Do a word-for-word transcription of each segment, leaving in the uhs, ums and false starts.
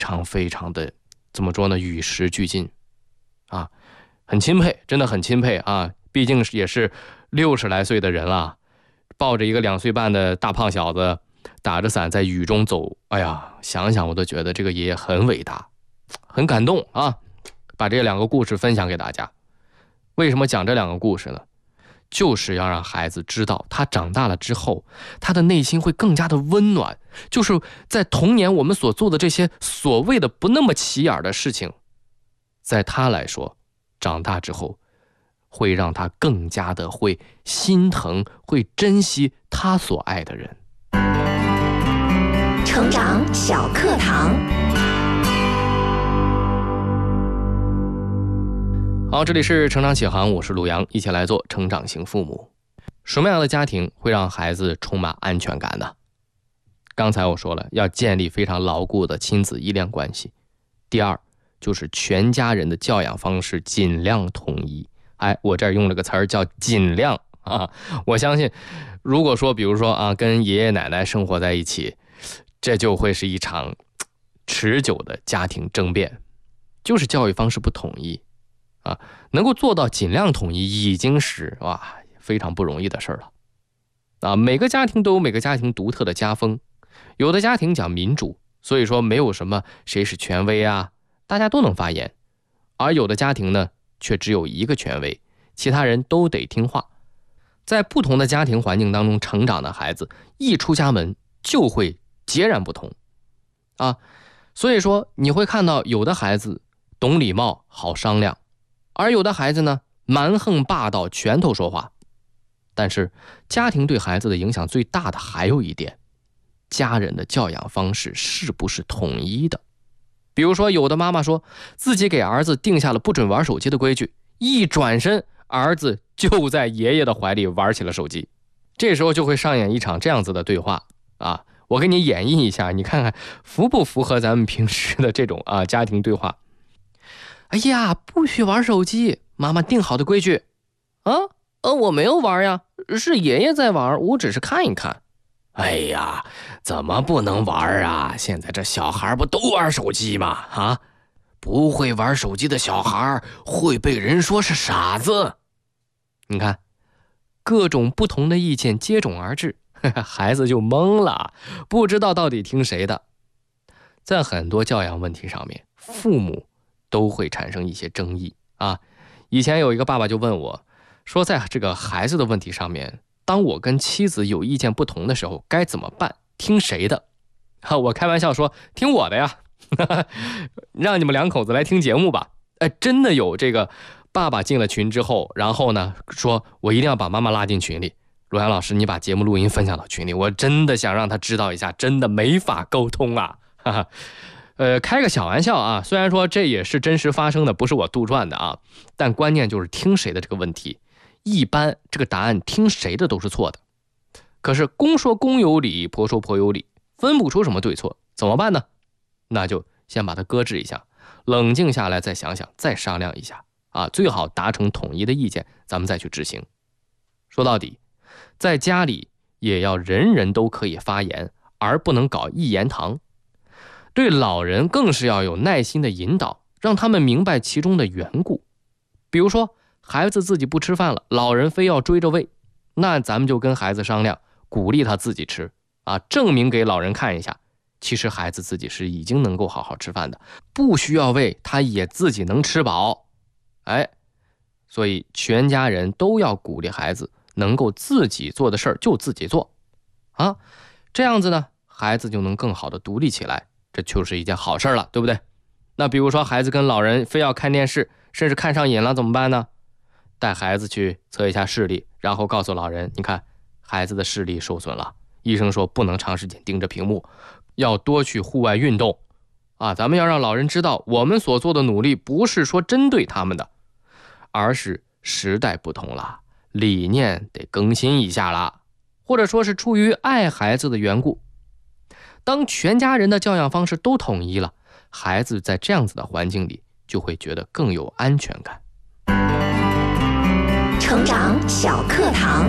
常非常的怎么说呢，与时俱进啊，很钦佩，真的很钦佩啊！毕竟也是六十来岁的人了，抱着一个两岁半的大胖小子，打着伞在雨中走，哎呀，想想我都觉得这个爷爷很伟大，很感动啊！把这两个故事分享给大家。为什么讲这两个故事呢？就是要让孩子知道，他长大了之后，他的内心会更加的温暖。就是在童年我们所做的这些所谓的不那么起眼的事情，在他来说，长大之后会让他更加的会心疼，会珍惜他所爱的人。 成长小课堂。 好，这里是成长启航，我是陆阳，一起来做成长型父母。什么样的家庭会让孩子充满安全感呢？刚才我说了，要建立非常牢固的亲子依恋关系。第二，就是全家人的教养方式尽量统一。哎，我这儿用了个词儿叫尽量啊。我相信，如果说比如说啊，跟爷爷奶奶生活在一起，这就会是一场持久的家庭争辩，就是教育方式不统一。啊，能够做到尽量统一，已经是哇非常不容易的事了。啊，每个家庭都有每个家庭独特的家风，有的家庭讲民主，所以说没有什么谁是权威啊，大家都能发言；而有的家庭呢，却只有一个权威，其他人都得听话。在不同的家庭环境当中成长的孩子，一出家门就会截然不同。啊，所以说你会看到有的孩子懂礼貌，好商量。而有的孩子呢，蛮横霸道，拳头说话。但是家庭对孩子的影响最大的还有一点，家人的教养方式是不是统一的？比如说有的妈妈说自己给儿子定下了不准玩手机的规矩，一转身儿子就在爷爷的怀里玩起了手机。这时候就会上演一场这样子的对话啊，我给你演绎一下，你看看符不符合咱们平时的这种啊家庭对话。哎呀，不许玩手机，妈妈定好的规矩。啊，呃，我没有玩呀，是爷爷在玩，我只是看一看。哎呀，怎么不能玩啊？现在这小孩不都玩手机吗？啊，不会玩手机的小孩会被人说是傻子。你看，各种不同的意见接踵而至，孩子就懵了，不知道到底听谁的。在很多教养问题上面，父母都会产生一些争议啊。以前有一个爸爸就问我，说在这个孩子的问题上面，当我跟妻子有意见不同的时候该怎么办？听谁的？啊，我开玩笑说听我的呀，让你们两口子来听节目吧。哎，真的有这个爸爸进了群之后，然后呢说我一定要把妈妈拉进群里。陆阳老师，你把节目录音分享到群里，我真的想让他知道一下，真的没法沟通啊。哈哈。呃，开个小玩笑啊，虽然说这也是真实发生的，不是我杜撰的啊，但关键就是听谁的这个问题，一般这个答案听谁的都是错的。可是公说公有理，婆说婆有理，分不出什么对错，怎么办呢？那就先把它搁置一下，冷静下来再想想，再商量一下啊，最好达成统一的意见，咱们再去执行。说到底，在家里也要人人都可以发言，而不能搞一言堂。对老人更是要有耐心的引导，让他们明白其中的缘故。比如说孩子自己不吃饭了，老人非要追着喂，那咱们就跟孩子商量，鼓励他自己吃啊，证明给老人看一下，其实孩子自己是已经能够好好吃饭的，不需要喂，他也自己能吃饱。哎，所以全家人都要鼓励孩子能够自己做的事儿就自己做啊，这样子呢，孩子就能更好的独立起来，这就是一件好事了，对不对？那比如说孩子跟老人非要看电视，甚至看上瘾了怎么办呢？带孩子去测一下视力，然后告诉老人，你看孩子的视力受损了，医生说不能长时间盯着屏幕，要多去户外运动啊！咱们要让老人知道，我们所做的努力不是说针对他们的，而是时代不同了，理念得更新一下了，或者说是出于爱孩子的缘故。当全家人的教养方式都统一了，孩子在这样子的环境里就会觉得更有安全感。 成长小课堂，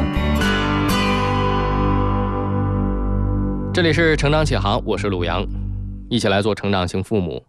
这里是成长启航，我是陆阳，一起来做成长型父母。